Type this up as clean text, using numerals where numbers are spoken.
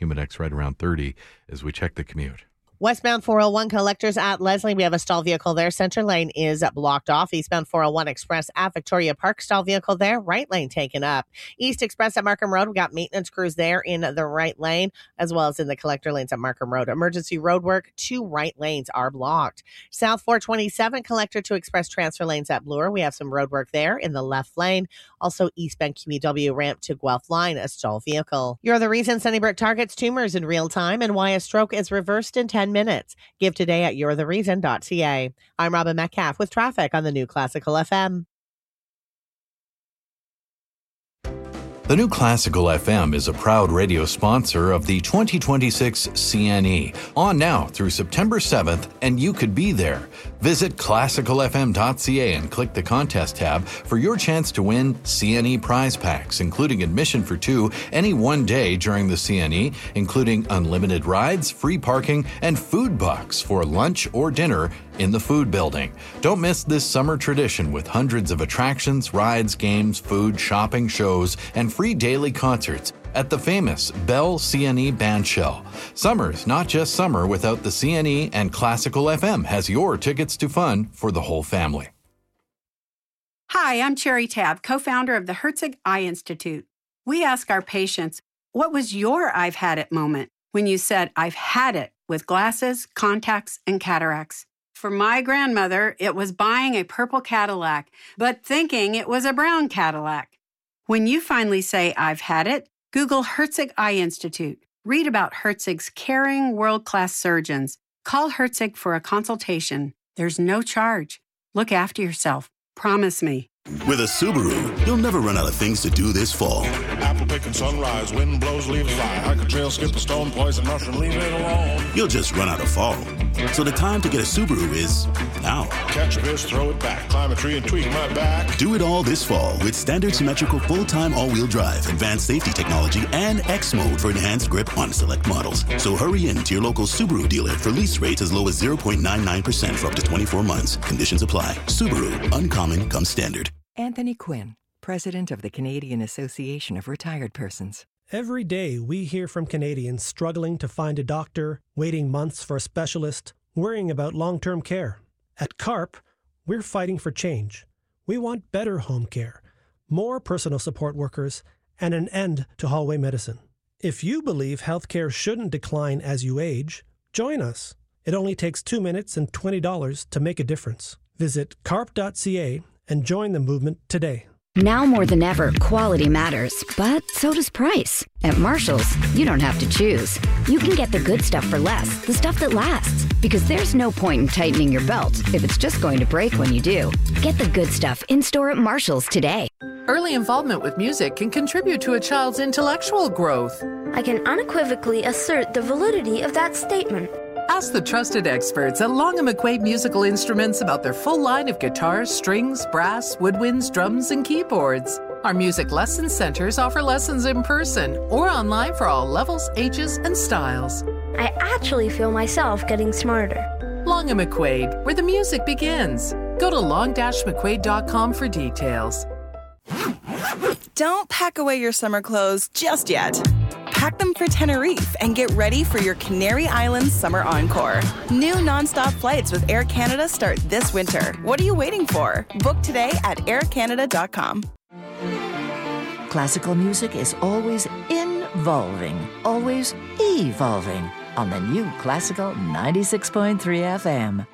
Humidex right around 30 as we check the commute. Westbound 401 collectors at Leslie. We have a stall vehicle there. Center lane is blocked off. Eastbound 401 Express at Victoria Park. Stall vehicle there. Right lane taken up. East Express at Markham Road. We got maintenance crews there in the right lane as well as in the collector lanes at Markham Road. Emergency road work. 2 right lanes are blocked. South 427 collector to Express transfer lanes at Bloor. We have some road work there in the left lane. Also eastbound QEW ramp to Guelph line. A stall vehicle. You're the reason Sunnybrook targets tumors in real time and why a stroke is reversed in 10 minutes. Give today at you'rethereason.ca. I'm Robin Metcalf with traffic on the New Classical FM. The New Classical FM is a proud radio sponsor of the 2026 CNE, on now through September 7th, and you could be there. Visit classicalfm.ca and click the contest tab for your chance to win CNE prize packs, including admission for 2 any one day during the CNE, including unlimited rides, free parking, and food bucks for lunch or dinner in the food building. Don't miss this summer tradition with hundreds of attractions, rides, games, food, shopping, shows, and free daily concerts at the famous Bell CNE Bandshell. Summer's not just summer without the CNE, and Classical FM has your tickets to fun for the whole family. Hi, I'm Cherry Tab, co-founder of the Herzig Eye Institute. We ask our patients, what was your I've had it moment when you said, I've had it with glasses, contacts, and cataracts? For my grandmother, it was buying a purple Cadillac, but thinking it was a brown Cadillac. When you finally say, I've had it, Google Herzig Eye Institute. Read about Herzig's caring, world-class surgeons. Call Herzig for a consultation. There's no charge. Look after yourself. Promise me. With a Subaru, you'll never run out of things to do this fall. Apple picking sunrise, wind blows, leaves fly. Hike a trail, skip a stone, poison mushroom, leave it alone. You'll just run out of fall. So the time to get a Subaru is now. Catch a fish, throw it back, climb a tree and tweak my back. Do it all this fall with standard symmetrical full-time all-wheel drive, advanced safety technology, and X mode for enhanced grip on select models. So hurry in to your local Subaru dealer for lease rates as low as 0.99% for up to 24 months. Conditions apply. Subaru, uncommon comes standard. Anthony Quinn, president of the Canadian Association of Retired Persons. Every day we hear from Canadians struggling to find a doctor, waiting months for a specialist, worrying about long-term care. At CARP, we're fighting for change. We want better home care, more personal support workers, and an end to hallway medicine. If you believe healthcare shouldn't decline as you age, join us. It only takes 2 minutes and $20 to make a difference. Visit carp.ca and join the movement today. Now more than ever, quality matters, but so does price. At Marshall's, you don't have to choose. You can get the good stuff for less, the stuff that lasts. Because there's no point in tightening your belt if it's just going to break when you do. Get the good stuff in-store at Marshall's today. Early involvement with music can contribute to a child's intellectual growth. I can unequivocally assert the validity of that statement. Ask the trusted experts at Long & McQuaid Musical Instruments about their full line of guitars, strings, brass, woodwinds, drums, and keyboards. Our music lesson centers offer lessons in person or online for all levels, ages, and styles. I actually feel myself getting smarter. Long & McQuaid, where the music begins. Go to long-mcquaid.com for details. Don't pack away your summer clothes just yet. Pack them for Tenerife and get ready for your Canary Islands summer encore. New nonstop flights with Air Canada start this winter. What are you waiting for? Book today at aircanada.com. Classical music is always involving, always evolving on the New Classical 96.3 FM.